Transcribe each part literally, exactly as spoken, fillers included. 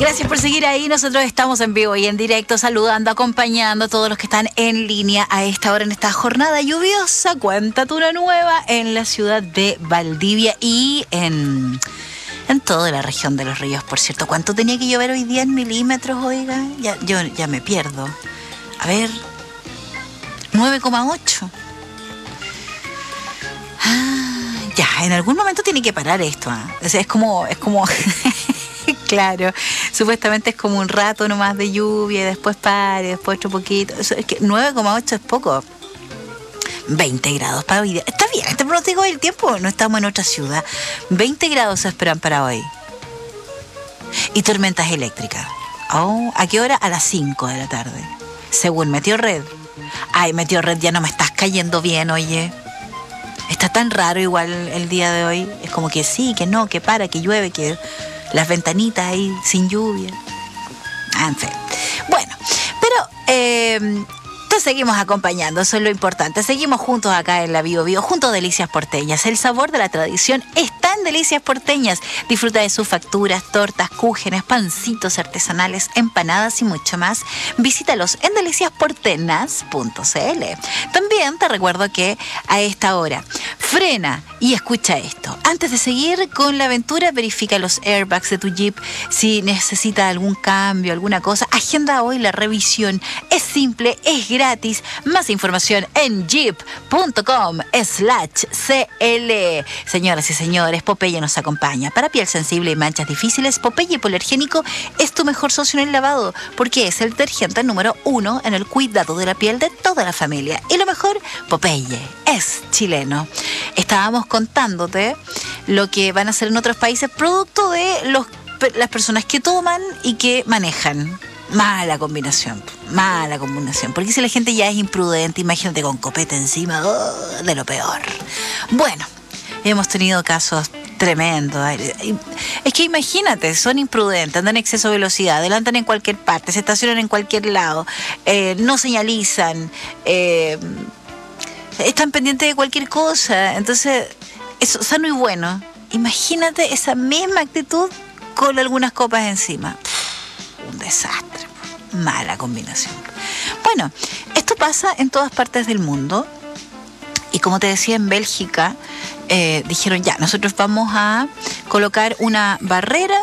Gracias por seguir ahí. Nosotros estamos en vivo y en directo, saludando, acompañando a todos los que están en línea a esta hora, en esta jornada lluviosa. Cuéntate una nueva en la ciudad de Valdivia y en, en toda la región de los ríos, por cierto. ¿Cuánto tenía que llover hoy día en milímetros, oiga? Ya, yo ya me pierdo. A ver, nueve coma ocho. Ah, ya, en algún momento tiene que parar esto. ¿eh? O sea, es como... Es como claro, supuestamente es como un rato nomás de lluvia y después pare, después otro poquito. Eso, es que nueve coma ocho es poco. veinte grados para hoy día. Está bien, este pronóstico del tiempo, no estamos en otra ciudad. veinte grados se esperan para hoy. Y tormentas eléctricas. Oh, ¿a qué hora? A las cinco de la tarde. Según Meteorred. Ay, Meteorred, ya no me estás cayendo bien, oye. Está tan raro igual el día de hoy. Es como que sí, que no, que para, que llueve, que... las ventanitas ahí sin lluvia. Ah, en fin. Bueno, pero eh, te seguimos acompañando, eso es lo importante. Seguimos juntos acá en la Bio Bio, junto a Delicias Porteñas. El sabor de la tradición está en Delicias Porteñas. Disfruta de sus facturas, tortas, cúgenes, pancitos artesanales, empanadas y mucho más. Visítalos en delicias portenas punto c l. También te recuerdo que a esta hora frena y escucha esto. Antes de seguir con la aventura, verifica los airbags de tu Jeep. Si necesita algún cambio, alguna cosa, agenda hoy la revisión. Es simple, es gratis. Más información en jeep punto com slash c l. Señoras y señores, Popeye nos acompaña. Para piel sensible y manchas difíciles, Popeye Hipoalergénico es tu mejor socio en el lavado, porque es el detergente número uno en el cuidado de la piel de toda la familia. Y lo mejor, Popeye es chileno. Estábamos contándote lo que van a hacer en otros países producto de los, las personas que toman y que manejan. Mala combinación, mala combinación. Porque si la gente ya es imprudente, imagínate con copete encima, oh, de lo peor. Bueno, hemos tenido casos tremendos. Es que imagínate, son imprudentes, andan en exceso de velocidad, adelantan en cualquier parte, se estacionan en cualquier lado, eh, no señalizan, eh, están pendientes de cualquier cosa. Entonces, eso es sano y bueno. Imagínate esa misma actitud con algunas copas encima. Un desastre, mala combinación. Bueno, esto pasa en todas partes del mundo y como te decía, en Bélgica eh, dijeron ya, nosotros vamos a colocar una barrera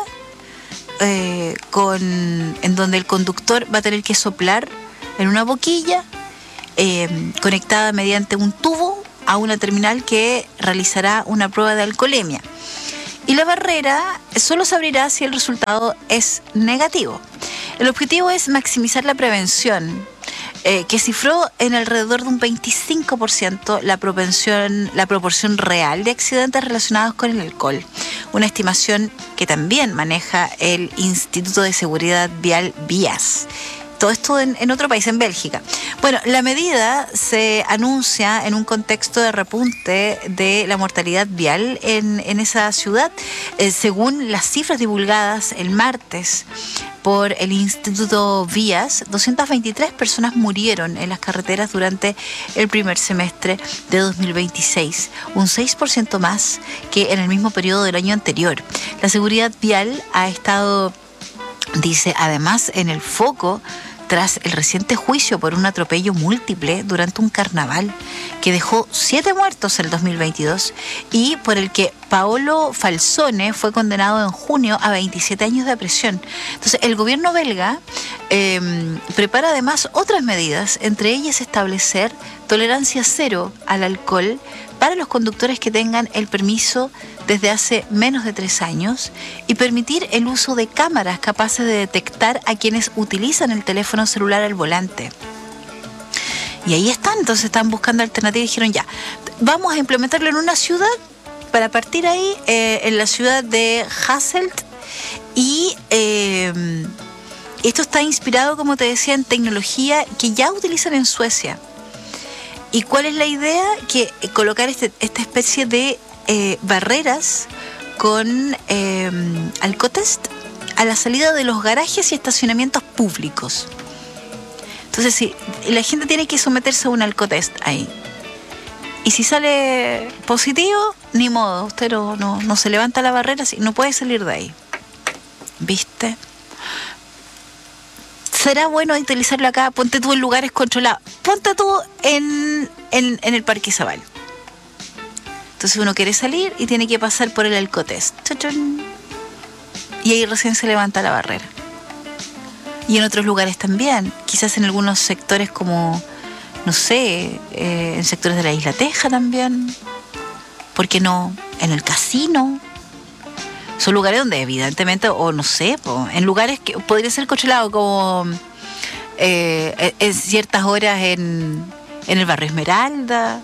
eh, con, en donde el conductor va a tener que soplar en una boquilla eh, conectada mediante un tubo a una terminal que realizará una prueba de alcoholemia. Y la barrera solo se abrirá si el resultado es negativo. El objetivo es maximizar la prevención, eh, que cifró en alrededor de un veinticinco por ciento la propensión, la proporción real de accidentes relacionados con el alcohol. Una estimación que también maneja el Instituto de Seguridad Vial Vías. Todo esto en, en otro país, en Bélgica. Bueno, la medida se anuncia en un contexto de repunte de la mortalidad vial en, en esa ciudad. Eh, según las cifras divulgadas el martes por el Instituto Vías, doscientas veintitrés personas murieron en las carreteras durante el primer semestre de dos mil veintiséis, un seis por ciento más que en el mismo periodo del año anterior. La seguridad vial ha estado, dice, además en el foco tras el reciente juicio por un atropello múltiple durante un carnaval que dejó siete muertos en el dos mil veintidós y por el que Paolo Falzone fue condenado en junio a veintisiete años de prisión. Entonces, el gobierno belga eh, prepara además otras medidas, entre ellas establecer tolerancia cero al alcohol para los conductores que tengan el permiso desde hace menos de tres años y permitir el uso de cámaras capaces de detectar a quienes utilizan el teléfono celular al volante. Y ahí están, entonces están buscando alternativas y dijeron ya, vamos a implementarlo en una ciudad, para partir ahí, eh, en la ciudad de Hasselt, y eh, esto está inspirado, como te decía, en tecnología que ya utilizan en Suecia. ¿Y cuál es la idea? Que colocar este, esta especie de eh, barreras con eh, alcotest a la salida de los garajes y estacionamientos públicos. Entonces, sí, la gente tiene que someterse a un alcotest ahí. Y si sale positivo, ni modo, usted no, no, no se levanta la barrera, no puede salir de ahí. ¿Viste? ¿será bueno utilizarlo acá? Ponte tú en lugares controlados. Ponte tú en, en, en el Parque Izabal. Entonces uno quiere salir y tiene que pasar por el alcotest. ¡Chachón! Y ahí recién se levanta la barrera. Y en otros lugares también. Quizás en algunos sectores como, no sé, eh, en sectores de la Isla Teja también. ¿Por qué no? En el casino. Son lugares donde evidentemente, o no sé, po, en lugares que podría ser controlado como eh, en ciertas horas en, en el barrio Esmeralda.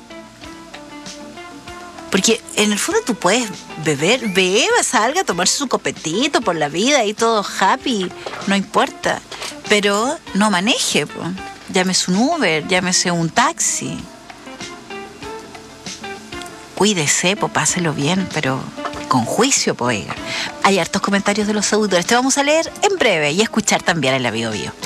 Porque en el fondo tú puedes beber, beba, salga, tomarse su copetito por la vida y todo happy, no importa. Pero no maneje, po. Llámese un Uber, llámese un taxi. Cuídese, po, páselo bien, pero con juicio, po, oiga. Hay hartos comentarios de los auditores. Te vamos a leer en breve y escuchar también en la Bio Bio.